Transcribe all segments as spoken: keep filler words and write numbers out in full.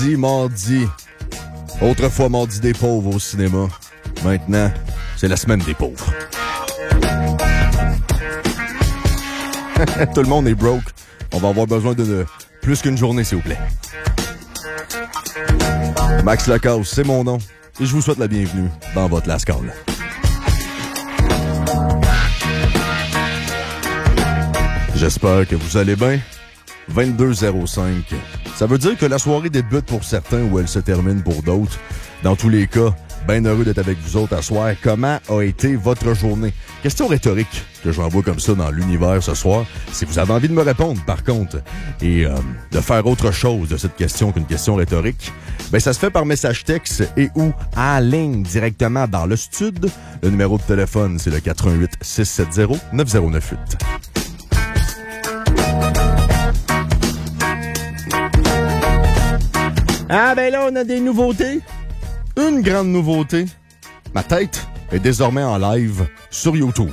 Mardi. Autrefois mardi des pauvres au cinéma. Maintenant, c'est la semaine des pauvres. Tout le monde est broke. On va avoir besoin de, de plus qu'une journée, s'il vous plaît. Max Lacasse, c'est mon nom. Et je vous souhaite la bienvenue dans votre Last Call. J'espère que vous allez bien. vingt-deux zéro cinq. Ça veut dire que la soirée débute pour certains ou elle se termine pour d'autres. Dans tous les cas, bien heureux d'être avec vous autres à soir. Comment a été votre journée? Question rhétorique que j'envoie comme ça dans l'univers ce soir. Si vous avez envie de me répondre, par contre, et euh, de faire autre chose de cette question qu'une question rhétorique, ben ça se fait par message texte et ou en ligne directement dans le studio. Le numéro de téléphone, c'est le quatre un huit six sept zéro neuf zéro neuf huit. Ah ben là, on a des nouveautés. Une grande nouveauté. Ma tête est désormais en live sur YouTube.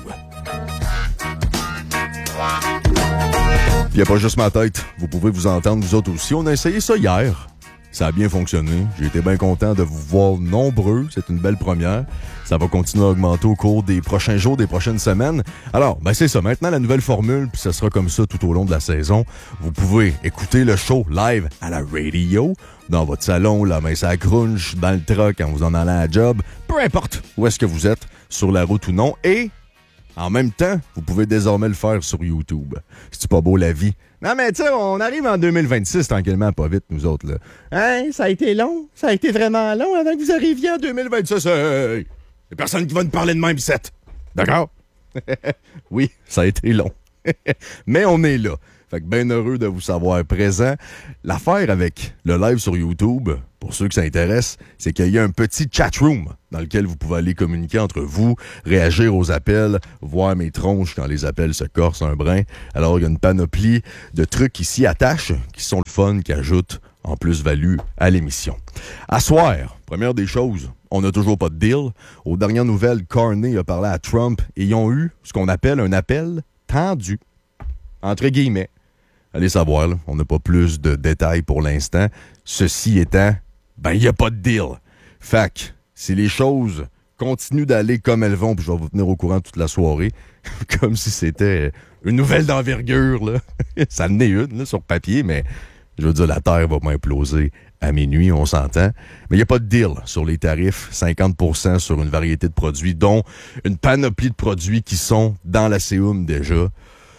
Il n'y a pas juste ma tête. Vous pouvez vous entendre, vous autres aussi. On a essayé ça hier. Ça a bien fonctionné. J'ai été bien content de vous voir nombreux. C'est une belle première. Ça va continuer à augmenter au cours des prochains jours, des prochaines semaines. Alors, ben c'est ça. Maintenant, la nouvelle formule, puis ça sera comme ça tout au long de la saison. Vous pouvez écouter le show live à la radio, dans votre salon, la main ça crunch, dans le truck, quand vous en allez à la job. Peu importe où est-ce que vous êtes, sur la route ou non. Et, en même temps, vous pouvez désormais le faire sur YouTube. C'est pas beau la vie? Non, mais tu sais, on arrive en deux mille vingt-six tranquillement, pas vite, nous autres, là. Hein? Ça a été long? Ça a été vraiment long avant que vous arriviez en deux mille vingt-six. Hey! Y'a personne qui va nous parler de même, Seth. D'accord? Oui, ça a été long. Mais on est là. Fait que bien heureux de vous savoir présent. L'affaire avec le live sur YouTube, pour ceux que ça intéresse, c'est qu'il y a un petit chat room dans lequel vous pouvez aller communiquer entre vous, réagir aux appels, voir mes tronches quand les appels se corsent un brin. Alors, il y a une panoplie de trucs qui s'y attachent, qui sont le fun, qui ajoutent en plus-value à l'émission. À soir, première des choses, on n'a toujours pas de deal. Aux dernières nouvelles, Carney a parlé à Trump et ils ont eu ce qu'on appelle un appel tendu. Entre guillemets. Allez savoir, là, on n'a pas plus de détails pour l'instant. Ceci étant, ben, il n'y a pas de deal. Fait que, si les choses continuent d'aller comme elles vont, puis je vais vous tenir au courant toute la soirée, comme si c'était une nouvelle d'envergure, là. Ça en est une, là, sur papier, mais je veux dire, la Terre va m'imploser à minuit, on s'entend. Mais il n'y a pas de deal sur les tarifs. cinquante pour cent sur une variété de produits, dont une panoplie de produits qui sont dans la séum déjà.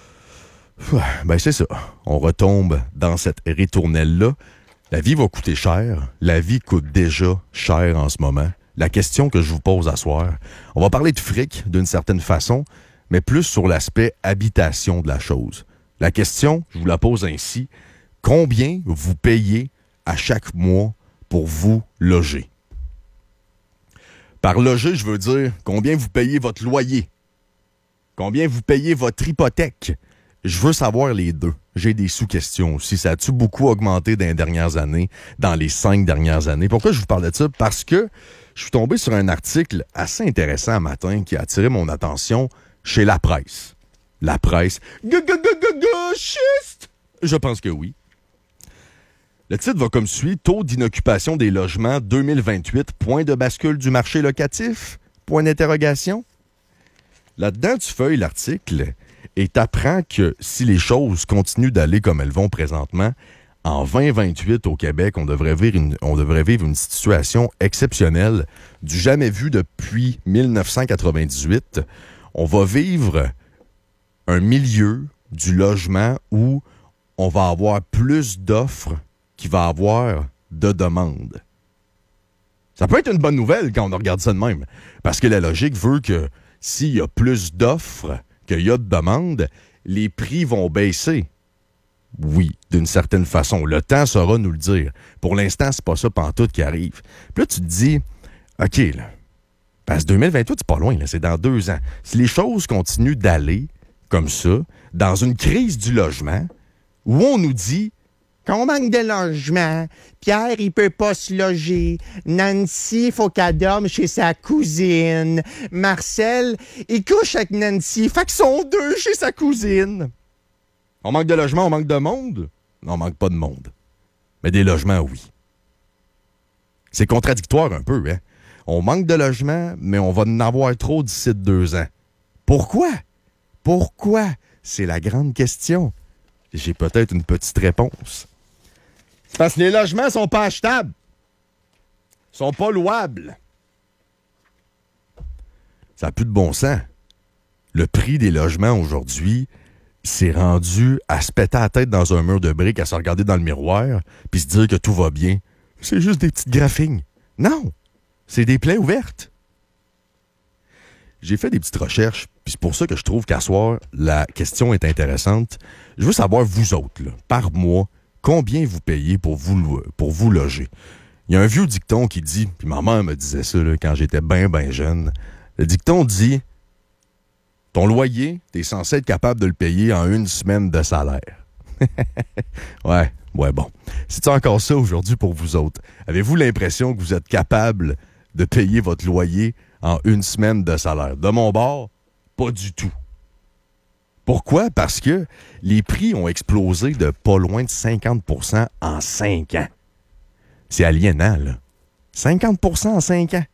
Ben c'est ça, on retombe dans cette ritournelle-là. La vie va coûter cher, la vie coûte déjà cher en ce moment. La question que je vous pose à soir, on va parler de fric d'une certaine façon, mais plus sur l'aspect habitation de la chose. La question, je vous la pose ainsi, combien vous payez à chaque mois pour vous loger? Par loger, je veux dire combien vous payez votre loyer, combien vous payez votre hypothèque. Je veux savoir les deux. J'ai des sous-questions aussi. Ça a-tu beaucoup augmenté dans les dernières années, dans les cinq dernières années? Pourquoi je vous parle de ça? Parce que je suis tombé sur un article assez intéressant un matin qui a attiré mon attention chez La Presse. La Presse. Gauchiste! Je pense que oui. Le titre va comme suit. Taux d'inoccupation des logements deux mille vingt-huit. Point de bascule du marché locatif? Point d'interrogation. Là-dedans, tu feuilles l'article et t'apprends que si les choses continuent d'aller comme elles vont présentement, en vingt vingt-huit au Québec, on devrait vivre une, on devrait vivre une situation exceptionnelle, du jamais vu depuis dix-neuf cent quatre-vingt-dix-huit. On va vivre un milieu du logement où on va avoir plus d'offres qu'il va avoir de demandes. Ça peut être une bonne nouvelle quand on regarde ça de même, parce que la logique veut que s'il y a plus d'offres qu'il y a de demandes, les prix vont baisser. Oui, d'une certaine façon. Le temps saura nous le dire. Pour l'instant, c'est pas ça pantoute qui arrive. Puis là, tu te dis, OK, là, parce que deux mille vingt-huit, c'est pas loin, là, c'est dans deux ans. Si les choses continuent d'aller comme ça, dans une crise du logement, où on nous dit qu'on manque de logement, Pierre, il peut pas se loger, Nancy, il faut qu'elle dorme chez sa cousine, Marcel, il couche avec Nancy, fait qu'ils sont deux chez sa cousine. On manque de logement, on manque de monde? Non, on manque pas de monde. Mais des logements, oui. C'est contradictoire un peu, hein? On manque de logements, mais on va en avoir trop d'ici deux ans. Pourquoi? Pourquoi? C'est la grande question. J'ai peut-être une petite réponse. C'est parce que les logements sont pas achetables. Ils sont pas louables. Ça n'a plus de bon sens. Le prix des logements aujourd'hui s'est rendu à se péter la tête dans un mur de briques, à se regarder dans le miroir, puis se dire que tout va bien. C'est juste des petites graphines. Non! C'est des plaies ouvertes. J'ai fait des petites recherches, puis c'est pour ça que je trouve qu'à soir, la question est intéressante. Je veux savoir, vous autres, là, par mois, combien vous payez pour vous, pour vous loger. Il y a un vieux dicton qui dit, puis ma mère me disait ça là, quand j'étais bien, bien jeune. Le dicton dit, ton loyer, t'es censé être capable de le payer en une semaine de salaire. ouais, ouais, bon. C'est encore ça aujourd'hui pour vous autres? Avez-vous l'impression que vous êtes capable de payer votre loyer en une semaine de salaire? De mon bord, pas du tout. Pourquoi? Parce que les prix ont explosé de pas loin de cinquante pour cent en cinq ans. C'est aliénant, là. cinquante pour cent en cinq ans.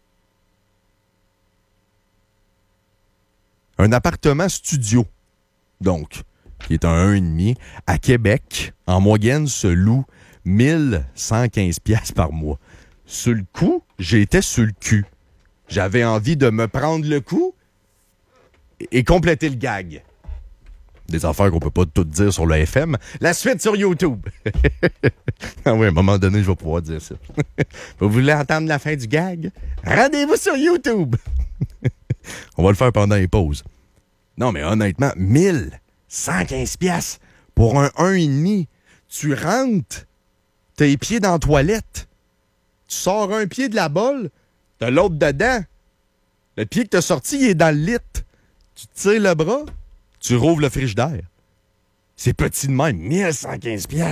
Un appartement studio, donc, qui est un un virgule cinq, à Québec, en moyenne, se loue mille cent quinze dollars par mois. Sur le coup, j'étais sur le cul. J'avais envie de me prendre le coup et compléter le gag. Des affaires qu'on peut pas toutes dire sur le F M. La suite sur YouTube. Ah oui, à un moment donné, je vais pouvoir dire ça. Vous voulez entendre la fin du gag? Rendez-vous sur YouTube. On va le faire pendant les pauses. Non, mais honnêtement, mille cent quinze dollars pour un un virgule cinq. Tu rentres, t'as les pieds dans la toilette. Tu sors un pied de la bolle, t'as l'autre dedans. Le pied que t'as sorti, il est dans le lit. Tu tires le bras, tu rouvres le frigidaire. C'est petit de même, mille cent quinze dollars.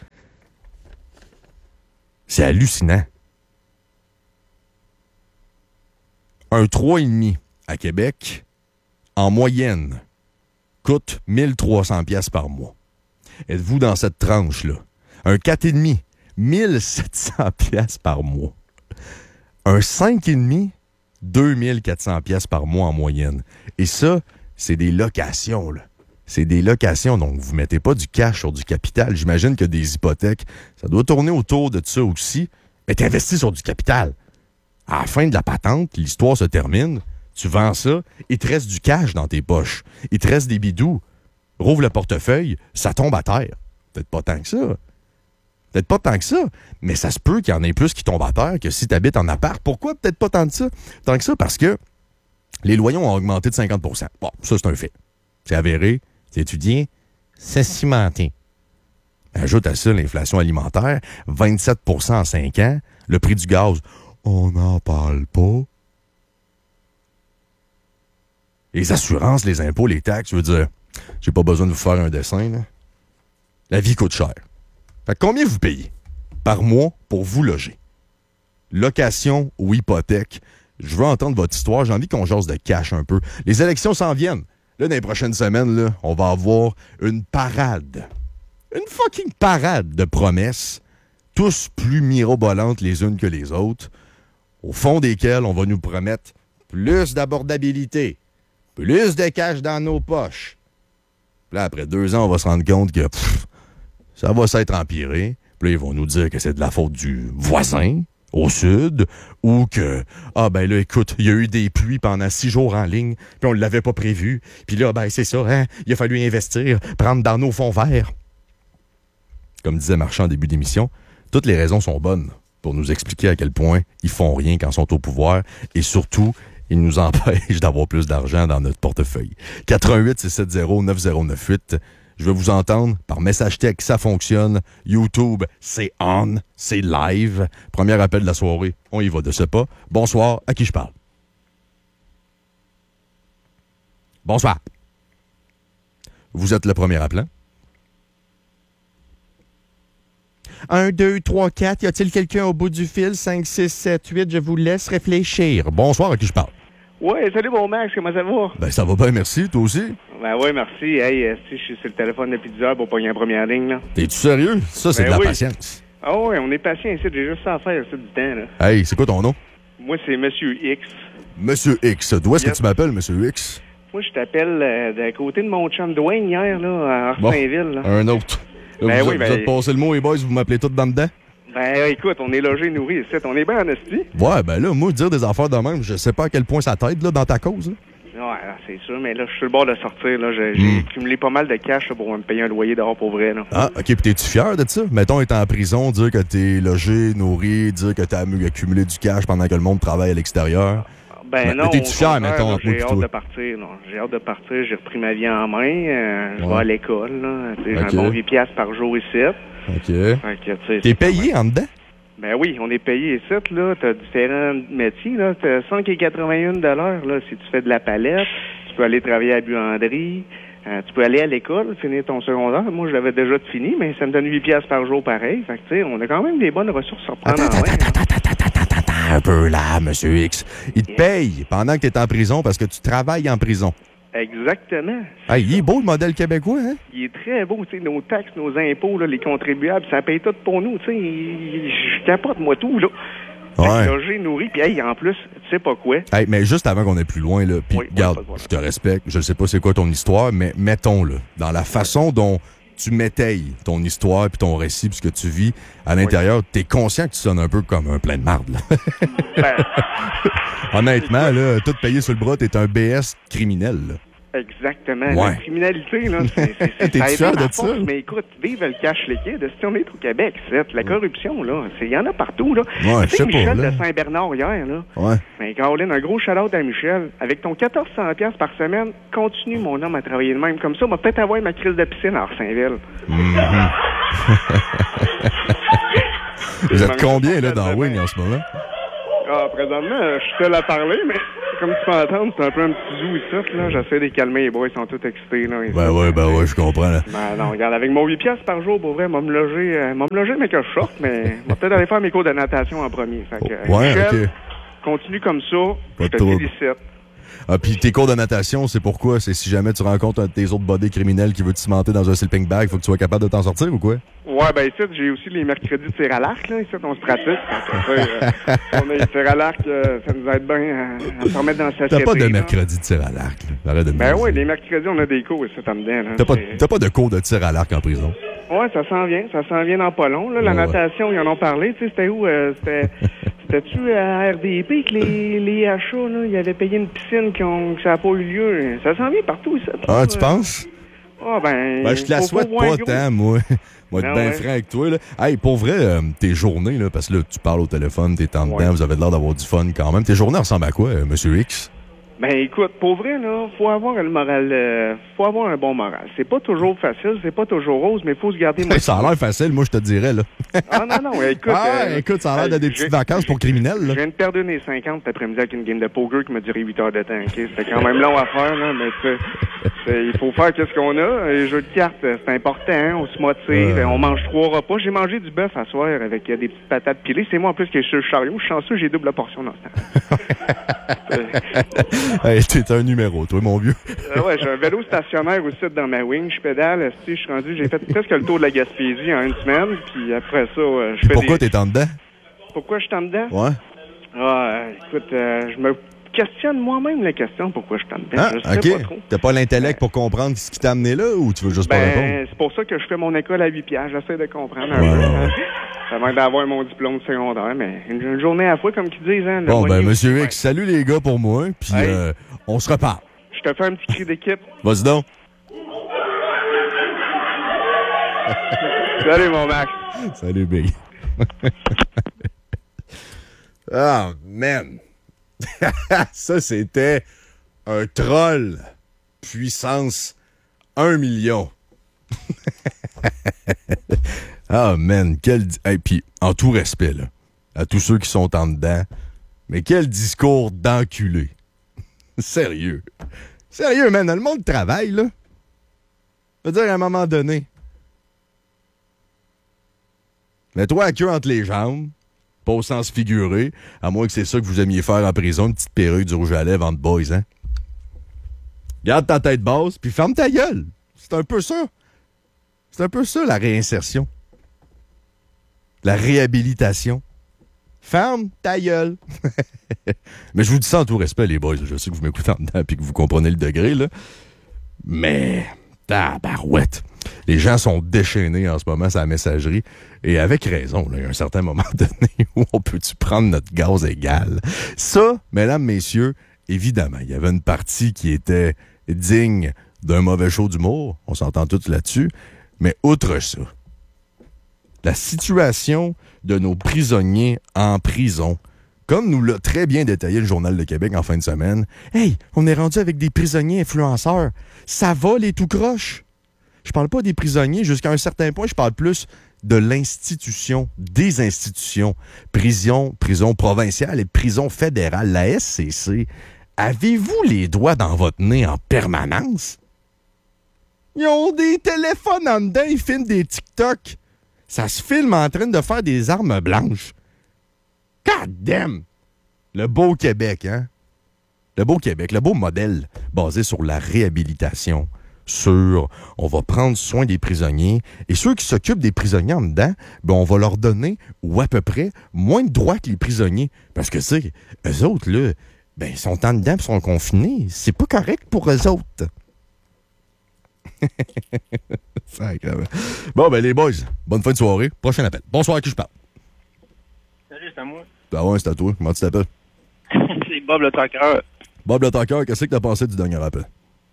C'est hallucinant. Un trois virgule cinq à Québec, en moyenne, coûte mille trois cents dollars par mois. Êtes-vous dans cette tranche-là? Un quatre virgule cinq, mille sept cents dollars par mois. Un cinq virgule cinq, deux mille quatre cents dollars par mois en moyenne. Et ça, c'est des locations, là. C'est des locations, donc vous ne mettez pas du cash sur du capital. J'imagine que des hypothèques, ça doit tourner autour de ça aussi. Mais tu investis sur du capital. À la fin de la patente, l'histoire se termine, tu vends ça, il te reste du cash dans tes poches. Il te reste des bidous. Rouvre le portefeuille, ça tombe à terre. Peut-être pas tant que ça. Peut-être pas tant que ça, mais ça se peut qu'il y en ait plus qui tombent à terre que si tu habites en appart. Pourquoi peut-être pas tant que ça? Tant que ça, parce que les loyers ont augmenté de cinquante pour cent. Bon, ça, c'est un fait. C'est avéré, c'est étudié, c'est cimenté. Ajoute à ça l'inflation alimentaire, vingt-sept pour cent en cinq ans. Le prix du gaz, on n'en parle pas. Les assurances, les impôts, les taxes, je veux dire, j'ai pas besoin de vous faire un dessin, là. La vie coûte cher. Fait que combien vous payez par mois pour vous loger? Location ou hypothèque? Je veux entendre votre histoire. J'ai envie qu'on jase de cash un peu. Les élections s'en viennent. Là, dans les prochaines semaines, là, on va avoir une parade. Une fucking parade de promesses, tous plus mirobolantes les unes que les autres, au fond desquelles on va nous promettre plus d'abordabilité, plus de cash dans nos poches. Puis là, après deux ans, on va se rendre compte que pff, ça va s'être empiré. Puis là, ils vont nous dire que c'est de la faute du voisin au sud, ou que, ah ben là, écoute, il y a eu des pluies pendant six jours en ligne, puis on ne l'avait pas prévu. Puis là, ben c'est ça, hein, il a fallu investir, prendre dans nos fonds verts. Comme disait Marchand en début d'émission, toutes les raisons sont bonnes pour nous expliquer à quel point ils font rien quand ils sont au pouvoir, et surtout, ils nous empêchent d'avoir plus d'argent dans notre portefeuille. quatre un huit six sept zéro neuf zéro neuf huit. Je vais vous entendre par message texte, ça fonctionne. YouTube, c'est on, c'est live. Premier appel de la soirée, on y va de ce pas. Bonsoir, à qui je parle? Bonsoir. Vous êtes le premier appelant? un, deux, trois, quatre. Y a-t-il quelqu'un au bout du fil? cinq, six, sept, huit. Je vous laisse réfléchir. Bonsoir, à qui je parle? Oui, salut mon Max, comment ça va? Ben, ça va bien, merci. Toi aussi? Ben oui, merci. Hey, euh, si je suis sur le téléphone depuis dix heures pour pogner la première ligne, là. T'es-tu sérieux? Ça, c'est ben de la oui. patience. Ah ouais, on est patient ici. J'ai juste ça à faire, c'est du temps, là. Hey, c'est quoi ton nom? Moi, c'est Monsieur X. Monsieur X. D'où est-ce Yes. que tu m'appelles, Monsieur X? Moi, je t'appelle euh, d'un côté de mon chum Dwayne hier, là, à Bon, Saint-Ville. Là. un autre. Là, Ben vous, oui, vous ben- êtes passé le mot, les boys, vous m'appelez tous dans dedans? Ben, écoute, on est logé, nourri ici. On est bien en esti. Ouais, ben là, moi, dire des affaires de même, je sais pas à quel point ça t'aide, là, dans ta cause, là. Ouais, c'est sûr, mais là, je suis sur le bord de sortir. Là. J'ai, j'ai Mm. cumulé pas mal de cash là, pour me payer un loyer dehors pour vrai. Là. Ah, OK, puis t'es-tu fier de ça? Mettons, être en prison, dire que t'es logé, nourri, dire que t'as accumulé du cash pendant que le monde travaille à l'extérieur. Ben Mais non, t'es-tu au fier, contraire, mettons, là, entre moi j'ai pis hâte toi? de partir. là. J'ai hâte de partir. J'ai repris ma vie en main. euh, je Ouais. vais à l'école. Là. Tu sais, Ok. J'ai un bon huit piastres par jour ici. Fait OK. que, tu sais, T'es c'est payé en dedans? quand même- Ben oui, on est payé ici. Là. Tu as différents métiers. Là. Tu as cinq virgule quatre-vingt-un de l'heure là, si tu fais de la palette. Tu peux aller travailler à la buanderie. Euh, tu peux aller à l'école, finir ton secondaire. Moi, je l'avais déjà fini, mais ça me donne huit piastres par jour pareil. Fait que, tu sais, on a quand même des bonnes ressources à prendre Attends, en attends, main. attends, attends, attends, attends, attends, un peu là, Monsieur X. Il te paye pendant que t'es en prison parce que tu travailles en prison. Exactement. Hey, il est beau le modèle québécois, hein? Il est très beau, tu sais, nos taxes, nos impôts, là, les contribuables, ça paye tout pour nous, tu sais. il- Je capote, moi, tout, là. Ouais. Logé, nourri, puis hey, en plus, tu sais pas quoi. Hey, mais juste avant qu'on aille plus loin, là, puis Oui, oui, regarde, pas de problème. je te respecte, je ne sais pas c'est quoi ton histoire, mais mettons, là, dans la façon dont tu m'étayes ton histoire puis ton récit puis ce que tu vis à l'intérieur, t'es conscient que tu sonnes un peu comme un plein de marde, là. Ben, Honnêtement, là, tout payé sur le bras, t'es un B S criminel, là. exactement. Ouais. La criminalité, là, c'est, c'est, c'est, T'es ça a été fier ma de ça? force, mais écoute, vive le cash liquide. Si on est au Québec, c'est la corruption, là, il y en a partout, là. Ouais, Tu je sais sais, pas, Michel là. de Saint-Bernard hier, là. Ouais. Ben, Caroline, un gros shout-out à Michel. Avec ton quatorze cents piastres par semaine, continue, mon homme, à travailler de même. Comme ça, on va peut-être avoir ma crise de piscine à Saint-Ville. Vous êtes combien, là, dans Wing en ce moment? Ah, présentement, je suis seul à parler, mais comme tu peux entendre, c'est un peu un petit zoo ici, là. J'essaie de les calmer, les boys, ils sont tous excités, là. Ben ouais, ben ouais, je comprends, là. Ben non, regarde, avec mon huit piastres par jour, pour vrai, m'a me loger, euh, m'a me loger, mais que je sorte, mais m'a peut-être aller faire mes cours de natation en premier. Fait que, Ouais, Michel, ok. continue comme ça, Pas je de te trouble. félicite. Ah, puis tes cours de natation, c'est pourquoi? C'est si jamais tu rencontres un de tes autres bodés criminels qui veut te cimenter dans un sleeping bag, faut que tu sois capable de t'en sortir ou quoi? Ouais, ben ici, j'ai aussi les mercredis de tir à l'arc, là. Ici, on se pratique. Fait que, tu sais, euh, on a les tirs à l'arc, euh, ça nous aide bien à, à se remettre dans la société. T'as pas de là. mercredi de tir à l'arc, là. Arrête de me Ben niaiser. oui, les mercredis, on a des cours ici, en dedans, là. T'as pas, C'est- t'as pas de cours de tir à l'arc en prison. Ouais, ça s'en vient, ça s'en vient dans pas long. Là, la Ouais, ouais. natation, ils en ont parlé. Tu sais, c'était où? euh, c'était, c'était-tu à R D P que les, les achats, là, ils avaient payé une piscine qui ont, que ça n'a pas eu lieu. Ça s'en vient partout, ça. Ah, tu penses? Ah, ben... Ben, je te la faut- faut souhaite voir pas gros. tant, moi. Moi, être Ah bien ouais. franc avec toi, là. Hey, pour vrai, euh, tes journées, là, parce que là, tu parles au téléphone, t'es en dedans, Ouais. vous avez l'air d'avoir du fun quand même. Tes journées ressemblent à quoi, euh, Monsieur X? Ben, écoute, pour vrai, là, faut avoir le moral... euh, faut avoir un bon moral. C'est pas toujours facile, c'est pas toujours rose, mais faut se garder... Ça a l'air facile, moi, je te dirais, là. Ah, non, non, écoute... ah, euh, écoute, ça a l'air de des j'ai- petites vacances pour criminels, Je là. viens de perdre une et cinquante cet après-midi avec une game de poker qui m'a duré huit heures de temps. Okay? C'était quand même long à faire, là, mais tu sais, c'est- il faut faire qu'est-ce qu'on a. Les jeux de cartes, c'est important, hein, on se motive, Euh. on mange trois repas. J'ai mangé du bœuf à soir avec euh, des petites patates pilées. C'est moi en plus qui est sur le chariot. Je suis chanceux, j'ai double portion dans ce temps. Hey, t'es un numéro, toi, mon vieux. Euh, ouais, j'ai un vélo stationnaire aussi dans ma wing. Je pédale, je suis rendu, j'ai fait presque le tour de la Gaspésie en une semaine. Puis après ça, euh, je fais Pourquoi des... t'es en dedans? Pourquoi je suis en dedans? Ouais. Ah, euh, écoute, euh, je me questionne moi-même la question pourquoi je suis en dedans. Ah, je sais pas OK. trop. T'as pas l'intellect pour comprendre ce qui t'a amené là ou tu veux juste pas répondre? Ben, c'est pour ça que je fais mon école à huit piastres. J'essaie de comprendre un Ouais, peu. ouais. hein. Ça m'aide d'avoir mon diplôme secondaire, mais une, une journée à la fois, comme qu'ils disent. Hein, le Bon, ben, moyen- Monsieur Ouais. X, salut les gars pour moi, puis Hey. euh, on se reparle. Je te fais un petit cri d'équipe. Vas-y donc. Salut, mon Max. Salut, Big. Oh, man. Ça, c'était un troll puissance un million. Ah, man, quel... di- Hey, puis, en tout respect, là, à tous ceux qui sont en dedans, mais quel discours d'enculé. Sérieux. Sérieux, man, dans le monde travaille, là. Je veux dire, à un moment donné, mets-toi la queue entre les jambes, pas au sens figuré, à moins que c'est ça que vous aimiez faire en prison, une petite perruque du rouge à lèvres entre boys, hein? Garde ta tête basse, puis ferme ta gueule. C'est un peu ça. C'est un peu ça, la réinsertion. La réhabilitation. Ferme ta gueule. Mais je vous dis ça en tout respect, les boys. Je sais que vous m'écoutez en dedans et que vous comprenez le degré, là. Mais, tabarouette. Les gens sont déchaînés en ce moment sur la messagerie. Et avec raison, là, il y a un certain moment donné où on peut-tu prendre notre gaz égal. Ça, mesdames, messieurs, évidemment, il y avait une partie qui était digne d'un mauvais show d'humour. On s'entend tous là-dessus. Mais outre ça, la situation de nos prisonniers en prison, comme nous l'a très bien détaillé le Journal de Québec en fin de semaine, hey, on est rendu avec des prisonniers influenceurs. Ça va, les tout croches? Je parle pas des prisonniers, jusqu'à un certain point, je parle plus de l'institution, des institutions, prison, prison provinciale et prison fédérale, la S C C. Avez-vous les doigts dans votre nez en permanence? Ils ont des téléphones en dedans, ils filment des TikTok. Ça se filme en train de faire des armes blanches. God damn! Le beau Québec, hein? Le beau Québec, le beau modèle basé sur la réhabilitation, sur on va prendre soin des prisonniers et ceux qui s'occupent des prisonniers en dedans, ben on va leur donner, ou à peu près, moins de droits que les prisonniers. Parce que, tu sais, eux autres, là, ben, ils sont en dedans et sont confinés. C'est pas correct pour eux autres. Bon, ben, les boys, bonne fin de soirée. Prochain appel. Bonsoir, à qui je parle? Salut, c'est à moi. Ah ouais, c'est à toi. Comment tu t'appelles? C'est Bob le Talker. Bob le Talker, qu'est-ce que t'as pensé du dernier appel?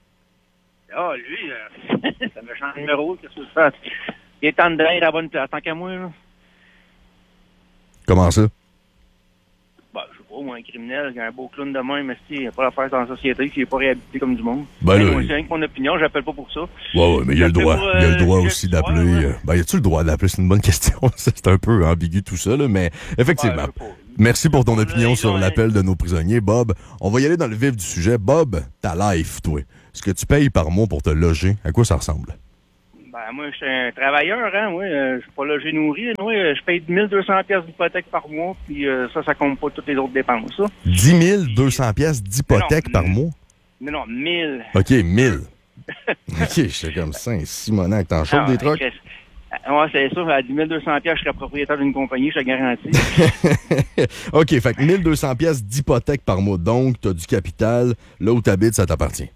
Ah, lui, euh, ça me change de numéro. Qu'est-ce que tu fais? Il est en dedans, il est à la bonne place. Tant qu'à moi, là. Comment ça? Bah, je sais pas, moi, un criminel, un beau clown de même, mais il n'a pas l'affaire dans la société, il n'est pas réhabilité comme du monde. Ben là, moi, c'est rien que mon opinion, j'appelle pas pour ça. Ouais, ouais, mais il y a le droit. Pour, il y a le droit euh, aussi d'appeler. ouais. Euh, ben, y a-tu le droit d'appeler? C'est une bonne question. C'est un peu ambigu tout ça, là, mais effectivement. Ouais, merci pour ton là, opinion là, sur là, l'appel de nos prisonniers, Bob. On va y aller dans le vif du sujet. Bob, ta life, toi. Ce que tu payes par mois pour te loger, à quoi ça ressemble? Ben, moi, je suis un travailleur, hein, oui. Euh, je suis pas logé nourri. Moi, euh, je paye mille deux cents piastres d'hypothèque par mois, puis euh, ça, ça compte pas toutes les autres dépenses, ça. dix mille deux cents piastres d'hypothèque non, par mois? Non, non, mille. OK, mille. OK, j'étais comme ça, Simonac, t'en chauffes des trucs? Ouais, c'est sûr, à dix mille deux cents piastres, je serais propriétaire d'une compagnie, je te garantis. OK, fait que mille deux cents piastres d'hypothèque par mois. Donc, t'as du capital. Là où t'habites, ça t'appartient.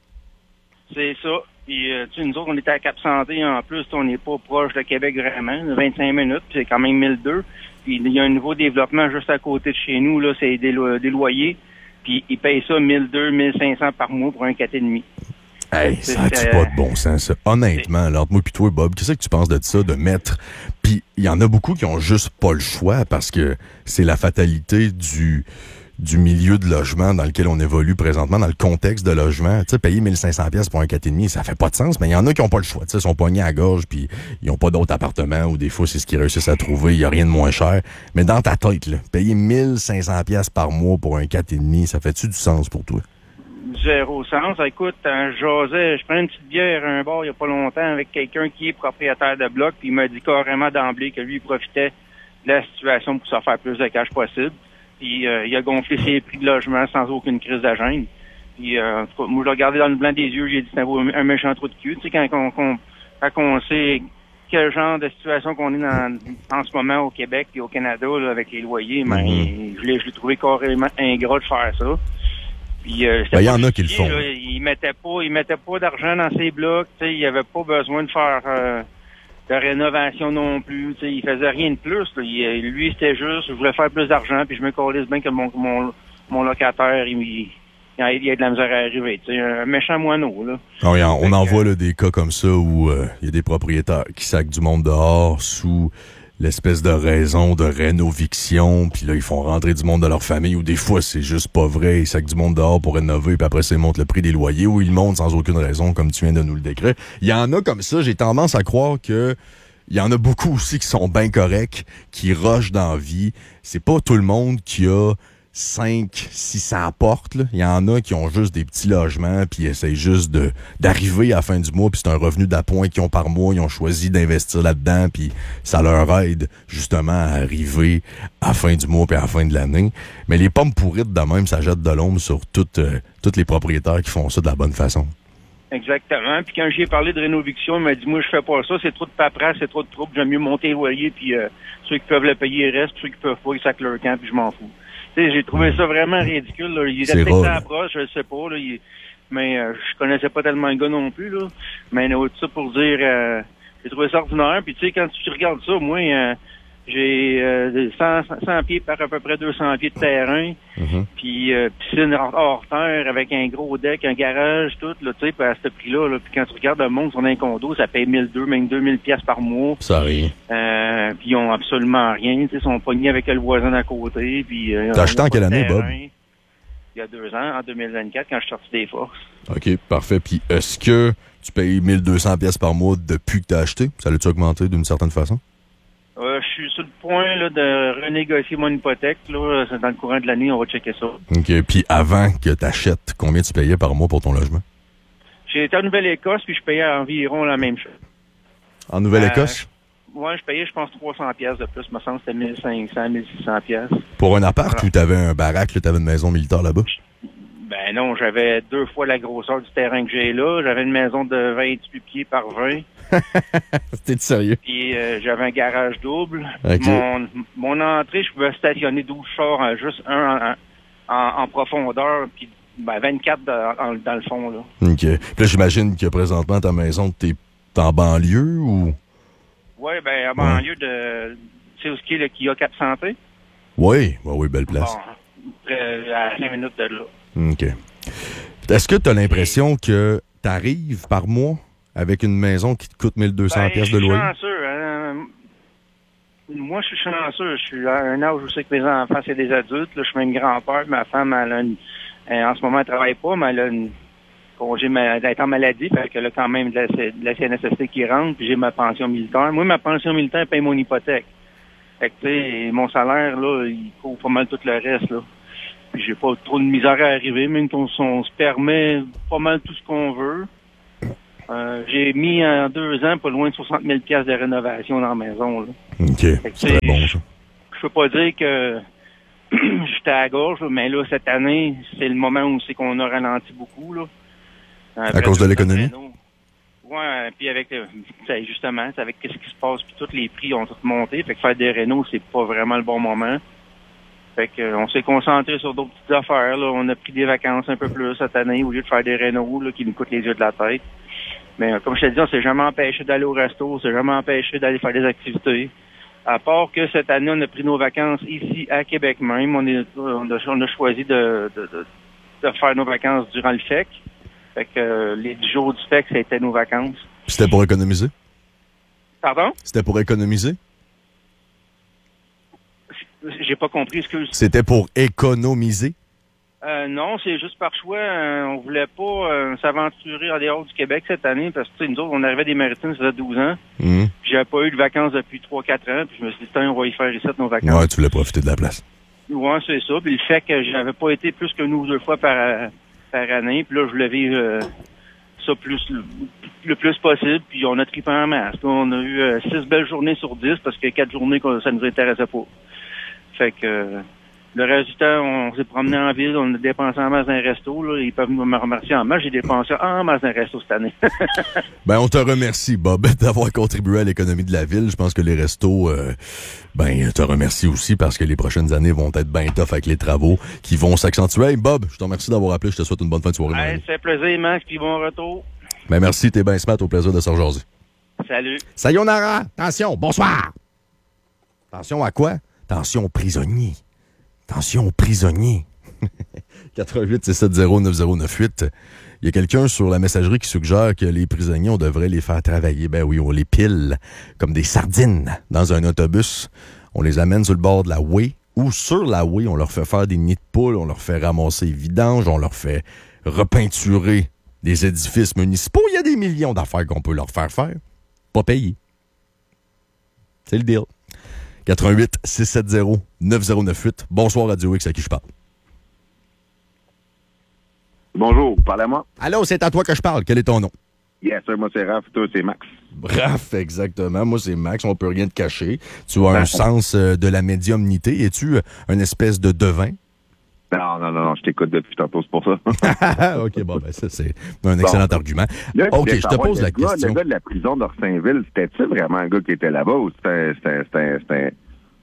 C'est ça. Puis, euh, tu sais, nous autres, on était à Cap-Santé en plus. On n'est pas proche de Québec vraiment. vingt-cinq minutes, puis c'est quand même mille deux. Puis, il y a un nouveau développement juste à côté de chez nous. Là, c'est des, lo- des loyers. Puis, ils payent ça mille deux, mille cinq cents par mois pour un quatre virgule cinq. Hey, ça a-tu pas de bon sens, ça? Honnêtement, alors moi pis toi, Bob, qu'est-ce que tu penses de ça, de mettre... Puis, il y en a beaucoup qui ont juste pas le choix parce que c'est la fatalité du... du milieu de logement dans lequel on évolue présentement, dans le contexte de logement. Tu sais, payer mille cinq cents piastres pour un quatre virgule cinq, ça fait pas de sens, mais il y en a qui ont pas le choix. Tu sais, ils sont pognés à la gorge, puis ils ont pas d'autres appartements, ou des fois, c'est ce qu'ils réussissent à trouver, il y a rien de moins cher. Mais dans ta tête, là, payer mille cinq cents piastres par mois pour un quatre virgule cinq, ça fait-tu du sens pour toi? Zéro sens. Écoute, euh, je jasais, je prends une petite bière à un bar il y a pas longtemps avec quelqu'un qui est propriétaire de bloc, puis il m'a dit carrément d'emblée que lui, il profitait de la situation pour se faire plus de cash possible. Puis euh, il a gonflé ses prix de logement sans aucune crise de gêne. Puis euh, en tout cas, moi je l'ai regardé dans le blanc des yeux, j'ai dit c'est un, un méchant trou de cul. Tu sais, quand, quand, quand, quand on sait quel genre de situation qu'on est dans, en ce moment au Québec et au Canada là, avec les loyers, mais mm-hmm. je l'ai je l'ai trouvé carrément ingrat de faire ça. Puis euh, il ben, y en a qui le font. Là, il mettait pas, il mettait pas d'argent dans ses blocs, tu sais, il avait pas besoin de faire euh, de rénovation non plus, tu sais, il faisait rien de plus. Là. Il, lui, c'était juste, je voulais faire plus d'argent, puis je me calisse bien que mon mon, mon locataire, il, il, il a de la misère à arriver. Tu sais, un méchant moineau, là. Oh, on on en voit là, des cas comme ça où il euh, y a des propriétaires qui sacent du monde dehors sous l'espèce de raison de rénoviction, puis là, ils font rentrer du monde de leur famille, ou des fois, c'est juste pas vrai, ils sacent du monde dehors pour rénover, puis après, ça, ils montent le prix des loyers, ou ils montent sans aucune raison, comme tu viens de nous le décrire. Il y en a comme ça, j'ai tendance à croire que il y en a beaucoup aussi qui sont bien corrects, qui rushent dans la vie. C'est pas tout le monde qui a cinq, six cents portes, là. Il y en a qui ont juste des petits logements, puis ils essayent juste de d'arriver à la fin du mois, puis c'est un revenu d'appoint qu'ils ont par mois, ils ont choisi d'investir là-dedans, puis ça leur aide justement à arriver à la fin du mois puis à la fin de l'année. Mais les pommes pourrites de même, ça jette de l'ombre sur toutes, euh, tous les propriétaires qui font ça de la bonne façon. Exactement. Puis quand j'ai parlé de rénoviction, il m'a dit, moi, je fais pas ça, c'est trop de paperasse, c'est trop de troubles, j'aime mieux monter le loyer, puis euh, ceux qui peuvent le payer, ils restent, puis ceux qui peuvent pas, ils sacent leur camp, puis je m'en fous. Tu sais, j'ai trouvé ça vraiment ridicule, là. Il était peut-être à la broche, je sais pas, là, il... mais euh, je connaissais pas tellement le gars non plus, là. Mais tout ça pour dire, euh, j'ai trouvé ça ordinaire, puis tu sais, quand tu regardes ça, moi, euh, j'ai euh, cent, cent pieds par à peu près deux cents pieds de terrain, mm-hmm. puis euh, piscine hors, hors terre avec un gros deck, un garage, tout, là, tu sais, à ce prix-là, là. Puis quand tu regardes le monde sur un condo, ça paye mille deux cents, même deux mille piastres par mois. Ça rien. Euh, puis ils ont absolument rien, tu sais, ils sont pognés avec le voisin d'à côté, puis... Euh, T'as acheté en quelle année, Bob? Il y a deux ans, en deux mille vingt-quatre, quand je suis sorti des forces. OK, parfait. Puis est-ce que tu payes mille deux cents piastres par mois depuis que t'as acheté? Ça l'a-tu augmenté d'une certaine façon? Euh, je suis sur le point là, de renégocier mon hypothèque. Là. Dans le courant de l'année, on va checker ça. OK. Puis avant que tu achètes, combien tu payais par mois pour ton logement? J'ai été en Nouvelle-Écosse, puis je payais environ la même chose. En Nouvelle-Écosse? Euh, oui, je payais, je pense, trois cents piastres de plus. Me semble que c'était mille cinq cents, mille six cents piastres. Pour un appart ah. ou t'avais un baraque, tu avais une maison militaire là-bas? Ben non, j'avais deux fois la grosseur du terrain que j'ai là. J'avais une maison de vingt-huit pieds par vingt. C'était sérieux? Puis euh, j'avais un garage double. Okay. Mon, mon entrée, je pouvais stationner douze chars, juste un en, en, en profondeur, puis ben, vingt-quatre dans, en, dans le fond. Là. OK. Puis là, j'imagine que présentement, ta maison, t'es en banlieue ou? Oui, ben en banlieue ouais. de... Tu sais où est-ce qu'il y a, qu'il y a quatre santé? Oui, oui, oui, belle place. Bon, euh, à cinq minutes de là. OK. Est-ce que tu as l'impression que tu arrives par mois avec une maison qui te coûte mille deux cents ben, piastres de loyer? Je suis chanceux. Hein? Moi, je suis chanceux. Je suis à un âge où je sais que mes enfants, c'est des adultes. Là, je suis même grand-père. Ma femme, elle a une, elle, en ce moment, elle travaille pas, mais elle a une congé d'être en maladie. Fait qu'elle a quand même de la, de la C N S S T qui rentre, puis j'ai ma pension militaire. Moi, ma pension militaire paye mon hypothèque. Fait que, tu sais, mon salaire, là, il couvre pas mal tout le reste, là. Puis j'ai pas trop de misère à arriver, même qu'on on se permet pas mal tout ce qu'on veut. Euh, j'ai mis en deux ans pas loin de soixante mille piastres de rénovation dans la maison. Là. OK. Fait que, c'est très bon, ça. Je peux pas dire que j'étais à la gorge, mais là, cette année, c'est le moment où c'est qu'on a ralenti beaucoup. Là. Euh, à cause de l'économie? Oui, puis avec, euh, justement, avec ce qui se passe, puis tous les prix ont tout monté. Fait que faire des rénaux, c'est pas vraiment le bon moment. Fait que, euh, on s'est concentré sur d'autres petites affaires. Là. On a pris des vacances un peu plus cette année au lieu de faire des rénaux là, qui nous coûtent les yeux de la tête. Mais euh, comme je t'ai dit, on s'est jamais empêché d'aller au resto, on s'est jamais empêché d'aller faire des activités. À part que cette année, on a pris nos vacances ici à Québec même. On, est, on, a, on a choisi de, de, de, de faire nos vacances durant le F E C. Fait que euh, les dix jours du F E C, c'était nos vacances. Puis c'était pour économiser? Pardon? C'était pour économiser? J'ai pas compris, excuse. C'était pour économiser? Euh, non, c'est juste par choix. Euh, on voulait pas euh, s'aventurer en dehors du Québec cette année parce que nous autres, on arrivait des Maritimes, ça faisait douze ans. Mmh. J'avais pas eu de vacances depuis trois quatre ans. Puis je me suis dit, tiens, on va y faire ici nos vacances. Ouais, tu voulais profiter de la place. Ouais, c'est ça. Puis le fait que j'avais pas été plus que nous deux fois par, par année. Puis là, je voulais vivre euh, ça plus le, le plus possible. Puis on a trippé en masse. On a eu euh, six belles journées sur dix parce que quatre journées, ça nous intéressait pas. Fait que euh, le reste du temps, on s'est promené en ville, on a dépensé en masse d'un resto. Là. Ils peuvent me remercier en masse. J'ai dépensé en masse d'un resto cette année. Ben, on te remercie, Bob, d'avoir contribué à l'économie de la ville. Je pense que les restos, euh, ben, te remercie aussi parce que les prochaines années vont être bien tough avec les travaux qui vont s'accentuer. Hey, Bob, je te remercie d'avoir appelé. Je te souhaite une bonne fin de soirée. Hey, c'est un plaisir, Max, puis bon retour. Ben, merci, t'es bien smart. Au plaisir de se rejaser. Salut. Sayonara. Attention, bonsoir. Attention à quoi? Attention aux prisonniers. Attention aux prisonniers. quatre un huit six sept zéro neuf zéro neuf huit. Il y a quelqu'un sur la messagerie qui suggère que les prisonniers, on devrait les faire travailler. Ben oui, on les pile comme des sardines dans un autobus. On les amène sur le bord de la way ou sur la way. On leur fait faire des nids de poules, on leur fait ramasser les vidanges, on leur fait repeinturer des édifices municipaux. Il y a des millions d'affaires qu'on peut leur faire faire. Pas payer. C'est le deal. quatre un huit six sept zéro neuf zéro neuf huit. Bonsoir, Radio X, à qui je parle. Bonjour, parlez-moi. Allô, c'est à toi que je parle. Quel est ton nom? Yes, sir, moi c'est Raph, toi c'est Max. Raph, exactement. Moi c'est Max, on peut rien te cacher. Tu as un sens euh, de la médiumnité. Es-tu euh, une espèce de devin? Non, non, non, non, je t'écoute depuis tantôt, c'est pour ça. OK, bon, ben ça, c'est un excellent bon. argument. Là, OK, je te pose la gars, question. Le gars de la prison d'Orsainville, c'était-tu vraiment un gars qui était là-bas ou c'était... c'était, c'était, c'était...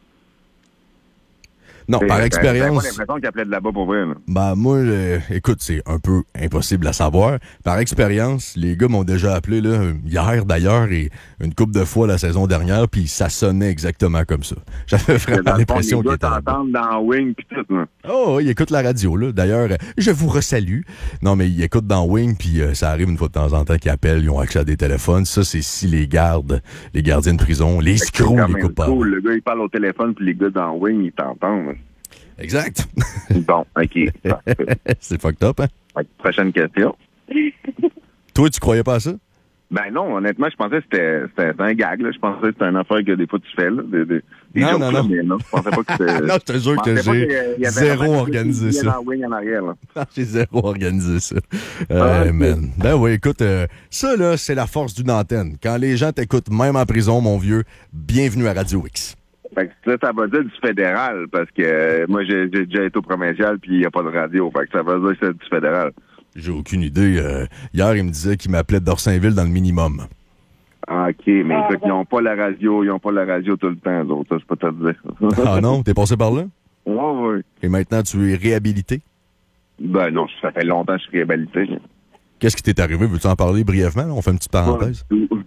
Non, c'est, par expérience... J'ai pas l'impression qu'il appelait de là-bas pour vrai. Là. Ben, moi, euh, écoute, c'est un peu impossible à savoir. Par expérience, les gars m'ont déjà appelé, là, hier d'ailleurs, et une couple de fois la saison dernière, puis ça sonnait exactement comme ça. J'avais vraiment l'impression qu'il était là-bas. Les gars t'entendent dans Wing pis tout, là. Oh, il écoute la radio, là. D'ailleurs, je vous resalue. Non, mais il écoute dans Wing, puis euh, ça arrive une fois de temps en temps qu'ils appellent, ils ont accès à des téléphones. Ça, c'est si les gardes, les gardiens de prison, les screws l'écoutent pas. Cool. Le gars, il parle au téléphone, puis les gars dans Wing, ils t'entendent. Exact. Bon, OK. C'est fucked up, hein? Ouais, prochaine question. Toi, tu croyais pas à ça? Ben non, honnêtement, je pensais que c'était, c'était un gag. Là. Je pensais que c'était une affaire que des fois tu fais. Là, des, des, des non, non, non. Mais non. Je pensais pas que c'était... non, je te jure que j'ai zéro organisé ça. En arrière, là. Non, j'ai zéro organisé ça. Euh, ah, man. Ben oui, écoute, euh, ça, là, c'est la force d'une antenne. Quand les gens t'écoutent, même en prison, mon vieux, bienvenue à Radio X. Fait que ça, ça veut dire du fédéral, parce que euh, moi, j'ai, j'ai déjà été au provincial, puis il n'y a pas de radio. Fait que ça veut dire que c'est du fédéral. J'ai aucune idée. Euh, hier, il me disait qu'il m'appelait d'Orsainville dans le minimum. Ah, OK, mais écoute, ils n'ont pas la radio, ils n'ont pas la radio tout le temps, d'autres, ça, je peux te le dire. Ah non? T'es passé par là? Oui, oui. Et maintenant, tu es réhabilité? Ben non, ça fait longtemps que je suis réhabilité. Qu'est-ce qui t'est arrivé? Veux-tu en parler brièvement? Là? On fait une petite parenthèse. Pas du tout.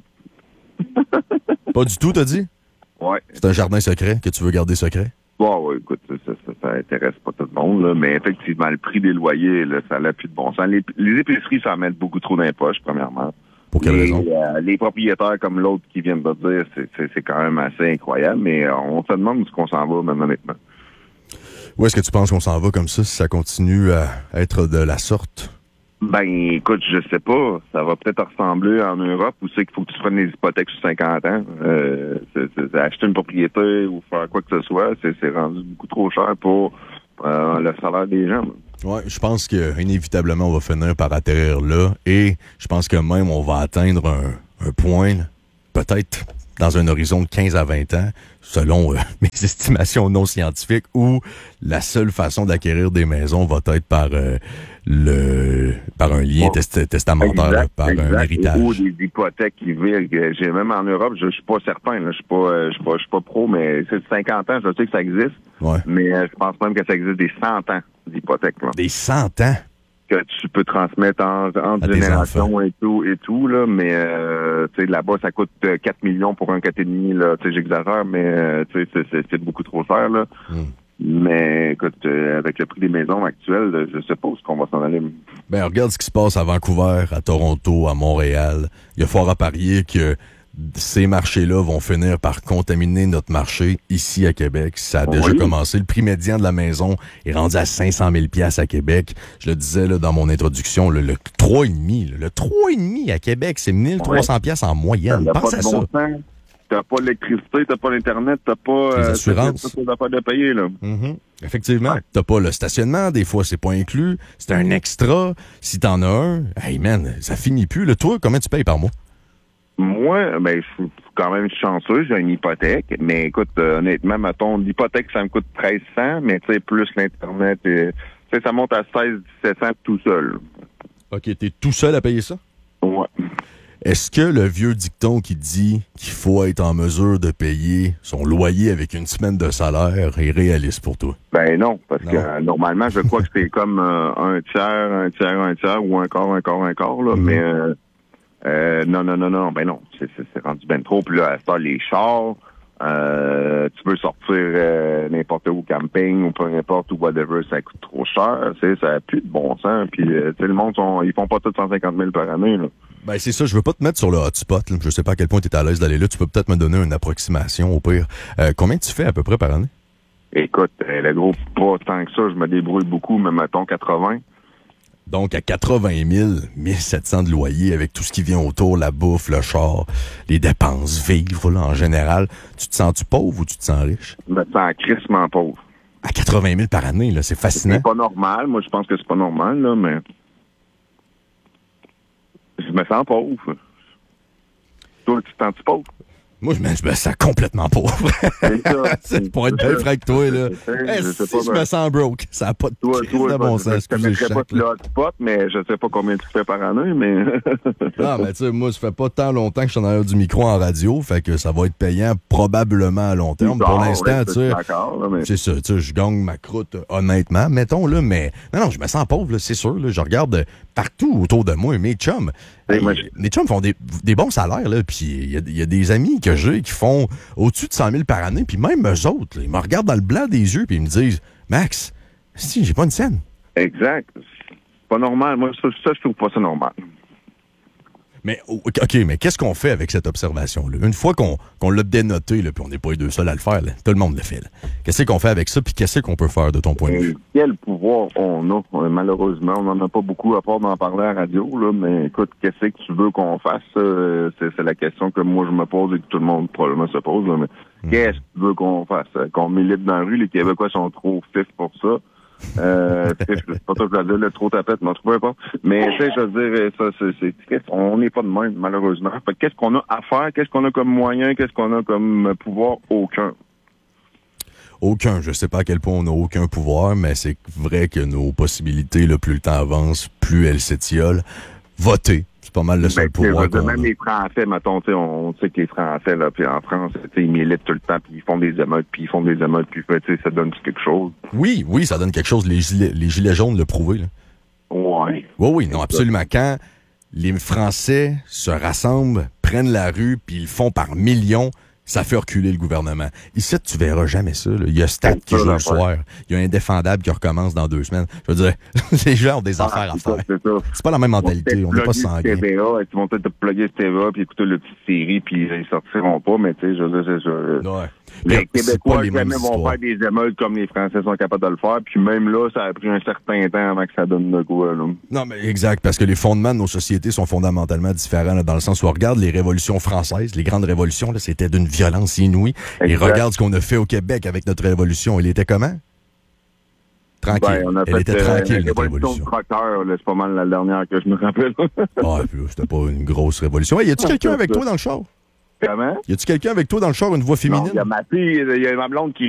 Pas du tout, t'as dit? Ouais. C'est un jardin secret que tu veux garder secret? Bon, ouais, écoute, ça, ça, ça, ça intéresse pas tout le monde, là, mais effectivement, le prix des loyers, là, ça n'a plus de bon sens. Les, les épiceries, ça en met beaucoup trop dans les poches, premièrement. Pour quelle les, raison? Euh, les propriétaires comme l'autre qui vient de te dire, c'est, c'est, c'est quand même assez incroyable, mais euh, on se demande où est-ce qu'on s'en va, même honnêtement. Où est-ce que tu penses qu'on s'en va comme ça, si ça continue à être de la sorte? Ben, écoute, je sais pas. Ça va peut-être ressembler en Europe où c'est qu'il faut que tu prennes des hypothèques sur cinquante ans. Euh, c'est, c'est, acheter une propriété ou faire quoi que ce soit, c'est, c'est rendu beaucoup trop cher pour euh, le salaire des gens. Oui, je pense que inévitablement on va finir par atterrir là. Et je pense que même on va atteindre un, un point, peut-être dans un horizon de quinze à vingt ans, selon euh, mes estimations non scientifiques, où la seule façon d'acquérir des maisons va être par euh, le par un lien bon, test- testamentaire, exact, par exact, un héritage. Ou des hypothèques qui virent. J'ai même en Europe, je, je suis pas certain, là, je suis pas, je suis pas, je suis pas pro, mais c'est de cinquante ans, je sais que ça existe. Ouais. Mais euh, je pense même que ça existe des cent ans d'hypothèques. Là. Des cent ans? Que tu peux transmettre en, entre générations et tout, et tout, là, mais euh, tu sais, là-bas, ça coûte quatre millions pour un quatre et demi, là, tu sais, j'exagère, mais euh, tu sais, c'est, c'est, c'est beaucoup trop cher, là. Mm. Mais écoute, euh, avec le prix des maisons actuelles, je sais pas où est-ce qu'on va s'en aller. Ben, regarde ce qui se passe à Vancouver, à Toronto, à Montréal. Il y a fort à parier que ces marchés-là vont finir par contaminer notre marché ici à Québec. Ça a déjà oui. commencé. Le prix médian de la maison est rendu à cinq cent mille dollars à Québec. Je le disais là, dans mon introduction, le, le trois virgule cinq, le trois virgule cinq à Québec, c'est mille trois cents dollars en moyenne. Pense à ça. Bon t'as pas l'électricité, t'as pas l'Internet, t'as pas... Les assurances. Euh, t'as pas de payer, là. Mm-hmm. Effectivement. Ouais. T'as pas le stationnement, des fois, c'est pas inclus. C'est un extra. Si t'en as un, hey man, ça finit plus. Le toi, combien tu payes par mois? Moi, ben, je suis quand même chanceux, j'ai une hypothèque, mais écoute, euh, honnêtement, mettons, l'hypothèque, ça me coûte treize cents, mais tu sais, plus l'Internet, tu sais, ça monte à seize dix-sept cents tout seul. OK, t'es tout seul à payer ça? Ouais. Est-ce que le vieux dicton qui dit qu'il faut être en mesure de payer son loyer avec une semaine de salaire est réaliste pour toi? Ben non, parce non. que euh, normalement, je crois que c'est comme euh, un tiers, un tiers, un tiers, ou un quart, un quart, un quart, là, mm-hmm. mais... Euh, Euh, non, non, non, non, ben non, c'est, c'est, c'est rendu ben trop. Puis là, à ce temps, les chars, euh, tu peux sortir euh, n'importe où, camping ou peu importe, ou whatever, ça coûte trop cher, tu sais, ça n'a plus de bon sens. Puis, euh, tu sais, le monde, sont, ils font pas tous cent cinquante mille par année, là. Ben c'est ça, je veux pas te mettre sur le hotspot, là. Je sais pas à quel point tu es à l'aise d'aller là, tu peux peut-être me donner une approximation au pire. Euh, combien tu fais à peu près par année? Écoute, euh, le gros, pas tant que ça, je me débrouille beaucoup, mais mettons quatre-vingts. Donc, à quatre-vingt mille, mille sept cents de loyer avec tout ce qui vient autour, la bouffe, le char, les dépenses, vivre, là, en général. Tu te sens-tu pauvre ou tu te sens riche? Je me sens crissement pauvre. À quatre-vingt mille par année, là, c'est fascinant. C'est pas normal. Moi, je pense que c'est pas normal, là, mais je me sens pauvre. Toi, tu te sens-tu pauvre? Moi, je me, je me sens complètement pauvre. C'est pour être bien franc avec toi, là. Hey, je si sais pas, je ben, me sens broke, ça n'a pas de toi, crise toi, de bon sens. Je ne mettrais pas Jacques, le hotspot, mais je sais pas combien tu fais par année, mais... non, mais tu sais, moi, ça fait pas tant longtemps que je suis en arrière du micro en radio, fait que ça va être payant probablement à long terme. Pour l'instant, tu sais, mais... c'est ça, tu sais, je gagne ma croûte honnêtement, mettons, là, mais non, non, je me sens pauvre, là, c'est sûr, là, je regarde partout autour de moi, mes chums, hey, moi, je... mes chums font des, des bons salaires, là, puis il y, y a des amis que j'ai qui font au-dessus de cent mille par année, puis même eux autres, là, ils me regardent dans le blanc des yeux, puis ils me disent, Max, si, j'ai pas une scène. Exact. C'est pas normal. Moi, ça, ça je trouve pas ça normal. Mais, OK, mais qu'est-ce qu'on fait avec cette observation-là? Une fois qu'on qu'on l'a dénoté, là, puis on n'est pas les deux seuls à le faire, là, tout le monde le fait. Qu'est-ce qu'on fait avec ça, puis qu'est-ce qu'on peut faire de ton point de vue? Quel pouvoir on a? Malheureusement, on n'en a pas beaucoup à part d'en parler à la radio, là, mais écoute, qu'est-ce que tu veux qu'on fasse? Euh, c'est, c'est la question que moi je me pose et que tout le monde probablement se pose. Là, mais mmh. Qu'est-ce que tu veux qu'on fasse? Qu'on milite dans la rue? Les Québécois sont trop fifs pour ça. Euh, c'est pas ça que je veux dire, là, trop tapette, mais en tout cas, pas. Mais, tu sais, je veux dire, ça, c'est, c'est, on n'est pas de même, malheureusement. Fait que qu'est-ce qu'on a à faire? Qu'est-ce qu'on a comme moyen? Qu'est-ce qu'on a comme pouvoir? Aucun. Aucun. Je sais pas à quel point on n'a aucun pouvoir, mais c'est vrai que nos possibilités, là, plus le temps avance, plus elles s'étiolent. Voter. C'est pas mal le seul ben, pouvoir qu'on même a. Les Français, mettons, on sait que les Français, là, puis en France, ils militent tout le temps, puis ils font des émeutes, puis ils font des émeutes, puis ça donne quelque chose. Oui, oui, ça donne quelque chose. Les gilets, les gilets jaunes l'ont prouvé. Là. Ouais. Oui, oui, non, absolument. Quand les Français se rassemblent, prennent la rue, puis ils le font par millions, ça fait reculer le gouvernement. Ici, tu verras jamais ça. Là. Il y a Stat qui joue le soir. Il y a Indéfendable qui recommence dans deux semaines. Je veux dire, les gens ont des ah, affaires à faire. Ça, c'est, c'est pas la même mentalité. On n'est pas sanguin. T V A, ils vont peut-être te plugger T V A puis écouter le petite série puis ils sortiront pas, mais tu sais, je veux dire, c'est ça. Ouais. Les mais Québécois les jamais vont histoires. Faire des émeutes comme les Français sont capables de le faire. Puis même là, ça a pris un certain temps avant que ça donne le goût. Là. Non, mais exact, parce que les fondements de nos sociétés sont fondamentalement différents, là, dans le sens où on regarde les révolutions françaises, les grandes révolutions, là, c'était d'une violence inouïe. Exact. Et regarde ce qu'on a fait au Québec avec notre révolution. Elle était comment? Tranquille. Ben, on a Elle fait, était tranquille, euh, notre révolution. Tracteur, là, c'est pas mal la dernière que je me rappelle. Ah, puis là, c'était pas une grosse révolution. Hey, y a-tu quelqu'un avec toi dans le char? Comment? Y a-tu quelqu'un avec toi dans le char, une voix féminine? Il y a ma fille, il y a ma blonde qui